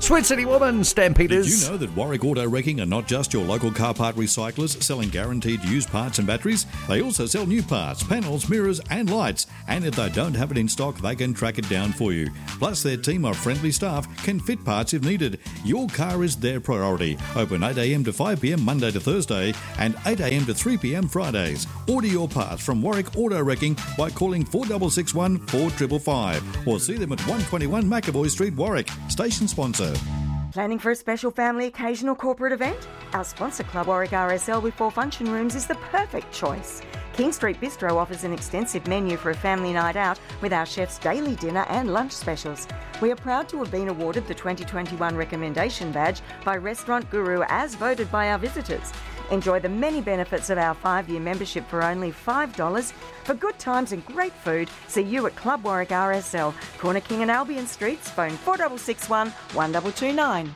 Sweet City Woman, Stampeders. Did you know that Warwick Auto Wrecking are not just your local car part recyclers selling guaranteed used parts and batteries? They also sell new parts, panels, mirrors and lights. And if they don't have it in stock, they can track it down for you. Plus, their team of friendly staff can fit parts if needed. Your car is their priority. Open 8am to 5pm Monday to Thursday and 8am to 3pm Fridays. Order your parts from Warwick Auto Wrecking by calling 4661 4555 or see them at 121 McAvoy Street, Warwick. Station sponsor. Planning for a special family occasion or corporate event? Our sponsor Club Warwick RSL with 4 function rooms is the perfect choice. King Street Bistro offers an extensive menu for a family night out with our chef's daily dinner and lunch specials. We are proud to have been awarded the 2021 Recommendation Badge by Restaurant Guru as voted by our visitors. Enjoy the many benefits of our 5-year membership for only $5. For good times and great food, see you at Club Warwick RSL, Corner King and Albion Streets, phone 4661 1229.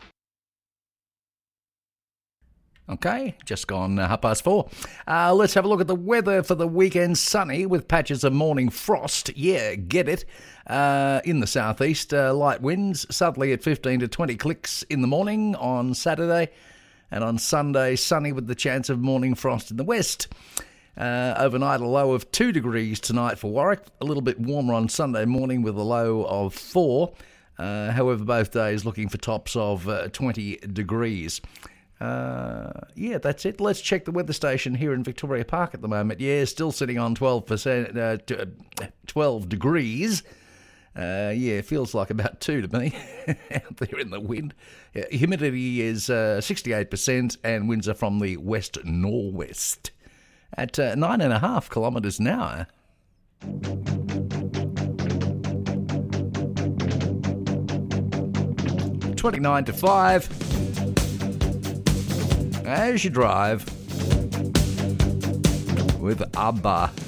Okay, just gone 4:30. Let's have a look at the weather for the weekend. Sunny with patches of morning frost. Yeah, get it. In the southeast, light winds, southerly at 15 to 20 clicks in the morning on Saturday. And on Sunday, sunny with the chance of morning frost in the west. Overnight, a low of 2 degrees tonight for Warwick. A little bit warmer on Sunday morning with a low of 4. However, both days looking for tops of 20 degrees. Yeah, that's it. Let's check the weather station here in Victoria Park at the moment. Yeah, still sitting on 12 degrees. Yeah, it feels like about 2 to me out there in the wind. Humidity is 68% and winds are from the west-northwest at 9.5 kilometres an hour. 29 to 5 as you drive with ABBA.